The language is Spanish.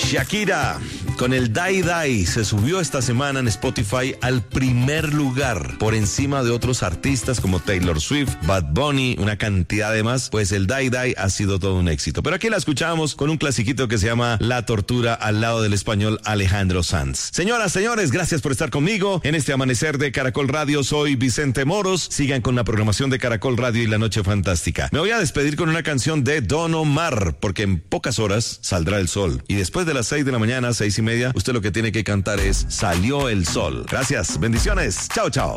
Shakira, con el Die Die, se subió esta semana en Spotify al primer lugar, por encima de otros artistas como Taylor Swift, Bad Bunny, una cantidad de más. Pues el Die Die ha sido todo un éxito. Pero aquí la escuchamos con un clasiquito que se llama La Tortura, al lado del español Alejandro Sanz. Señoras, señores, gracias por estar conmigo en este amanecer de Caracol Radio. Soy Vicente Moros. Sigan con la programación de Caracol Radio y La Noche Fantástica. Me voy a despedir con una canción de Don Omar, porque en pocas horas saldrá el sol. Y después de las 6 de la mañana, 6:30, usted lo que tiene que cantar es Salió el sol. Gracias, bendiciones. Chao, chao.